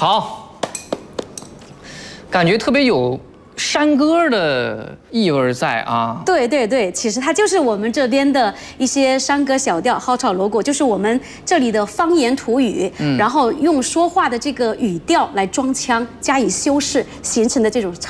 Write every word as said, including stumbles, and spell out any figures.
好，感觉特别有山歌的意味在啊。 对对对，其实它就是我们这边的一些山歌小调，蒿草锣鼓，就是我们这里的方言土语，嗯、然后用说话的这个语调来装腔，加以修饰，形成的这种唱。